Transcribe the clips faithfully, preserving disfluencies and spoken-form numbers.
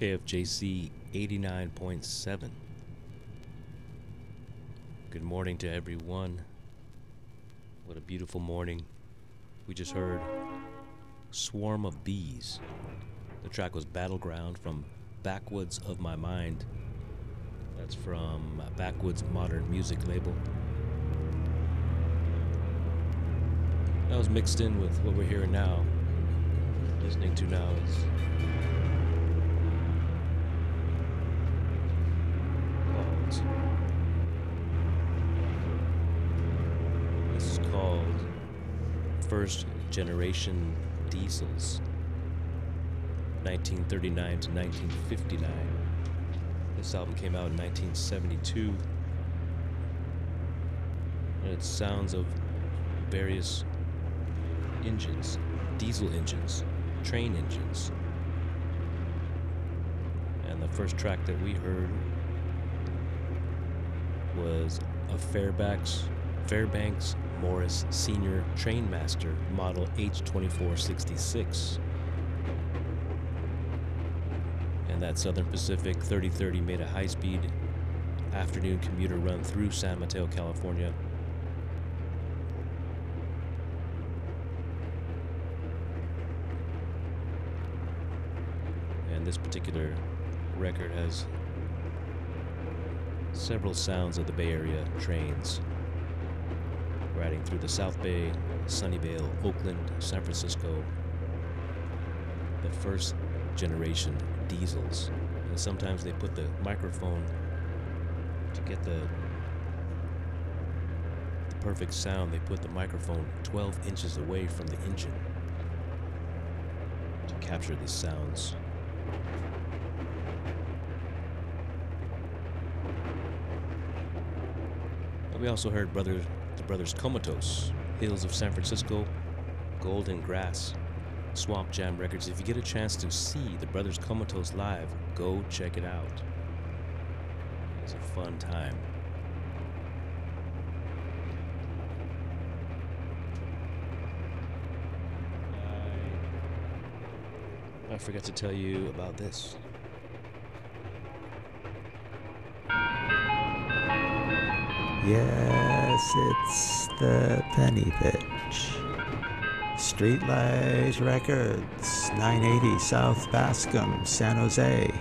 K F J C eighty-nine point seven. Good morning to everyone. What a beautiful morning. We just heard Swarm of Bees. The track was Battleground from Backwoods of My Mind. That's from Backwoods Modern Music label. That was mixed in with what we're hearing now. Listening to now is called, this is called First Generation Diesels, nineteen thirty-nine to nineteen fifty-nine. This album came out in nineteen seventy-two, and it's sounds of various engines, diesel engines, train engines. And the first track that we heard was a Fairbanks, Fairbanks Morris Senior Trainmaster model H twenty-four sixty-six. And that Southern Pacific thirty thirty made a high-speed afternoon commuter run through San Mateo, California. And this particular record has several sounds of the Bay Area trains riding through the South Bay, Sunnyvale, Oakland, San Francisco. The first generation diesels. And sometimes they put the microphone to get the, the perfect sound. They put the microphone twelve inches away from the engine to capture these sounds. We also heard brothers, the brothers Comatose, Hills of San Francisco, Golden Grass, Swamp Jam Records. If you get a chance to see the brothers Comatose live, go check it out. It's a fun time. I, I forgot to tell you about this. Yes, it's the Penny Pitch. Streetlight Records, nine eighty South Bascom, San Jose.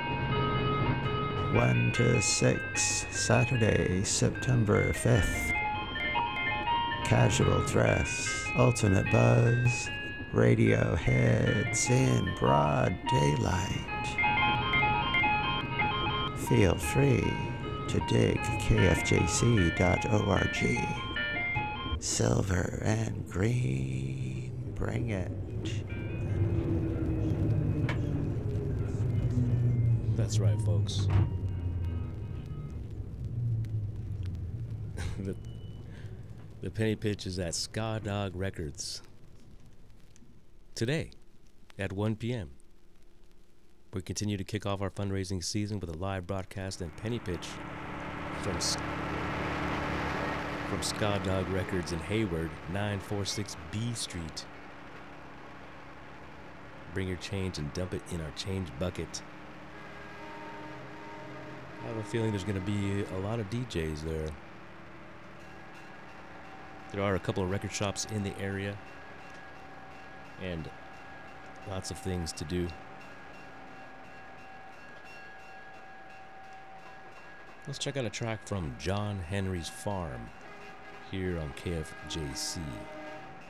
one to six, Saturday, September fifth. Casual dress, ultimate buzz, radio heads in broad daylight. Feel free to dig K F J C dot org. Silver and green, bring it. That's right, folks. the, the Penny Pitch is at Ska Dog Records today at one p.m. We continue to kick off our fundraising season with a live broadcast and Penny Pitch from from Ska Dog Records in Hayward, nine forty-six B Street. Bring your change and dump it in our change bucket. I have a feeling there's going to be a lot of D Js there. There are a couple of record shops in the area and lots of things to do. Let's check out a track from John Henry's Farm here on K F J C.